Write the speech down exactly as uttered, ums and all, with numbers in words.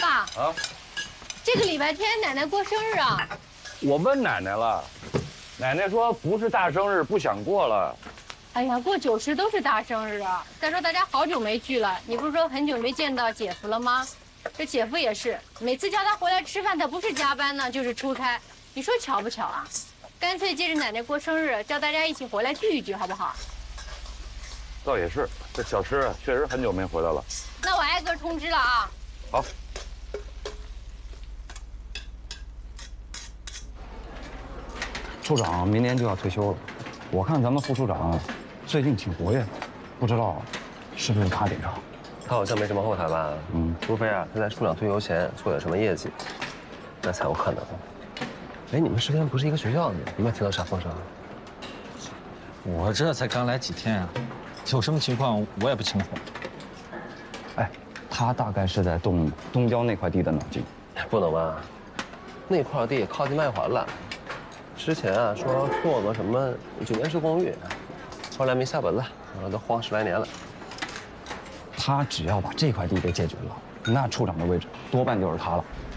爸啊， 这个礼拜天奶奶过生日啊！ 我问奶奶了，奶奶说不是大生日，不想过了。 哎呀，过九十都是大生日啊！再说大家好久没聚了，你不是说很久没见到姐夫了吗？这姐夫也是，每次叫他回来吃饭，他不是加班呢，就是出差。你说巧不巧啊？干脆借着奶奶过生日，叫大家一起回来聚一聚，好不好？ 倒也是，这小诗确实很久没回来了。 那我挨个通知了啊。 好。 处长明年就要退休了，我看咱们副处长最近挺活跃，不知道是不是他顶上？ 他好像没什么后台吧？嗯，除非啊他在处长退休前做点什么业绩，那才有可能。哎，你们之前不是一个学校的，有没有听到啥风声？ 我这才刚来几天啊，有什么情况我也不清楚。 哎，他大概是在动东郊那块地的脑筋。 不能吧？那块地靠近外环了。之前啊说做个什么九年式公寓，后来没下文了，然后都荒十来年了。 他只要把这块地给解决了，那处长的位置多半就是他了。